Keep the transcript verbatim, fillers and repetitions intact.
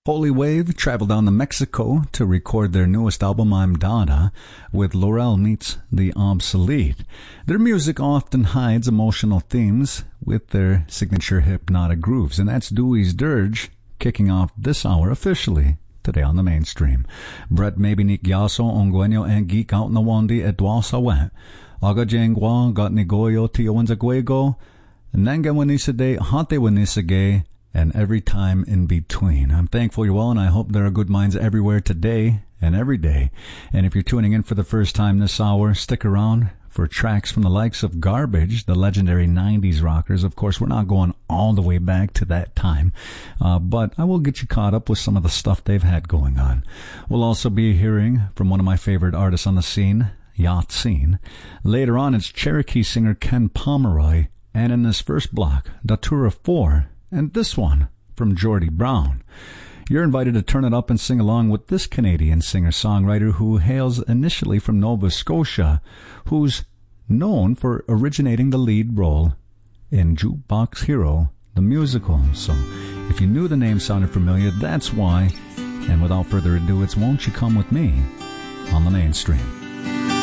Holy Wave traveled down to Mexico to record their newest album, I'm Dada, with Laurel Meets the Obsolete. Their music often hides emotional themes with their signature hypnotic grooves, and that's Dewey's Dirge, kicking off this hour officially today on the mainstream. Brett Mabinik Yaso Onguenyo and Geek Out Nawandi Edwasawe. Aga Jengwa got Nigoyo Tio Wanzaguego, Nanga Wanisade, Hante Wanisage, and every time in between. I'm thankful you're well, and I hope there are good minds everywhere today and every day. And if you're tuning in for the first time this hour, stick around for tracks from the likes of Garbage, the legendary nineties rockers. Of course, we're not going all the way back to that time, uh, but I will get you caught up with some of the stuff they've had going on. We'll also be hearing from one of my favorite artists on the scene, Yacht Scene. Later on, it's Cherokee singer Ken Pomeroy, and in this first block, Datura four, and this one from Geordie Brown. You're invited to turn it up and sing along with this Canadian singer-songwriter who hails initially from Nova Scotia, who's known for originating the lead role in Jukebox Hero, the musical. So if you knew the name sounded familiar, that's why. And without further ado, it's Won't You Come With Me on the mainstream.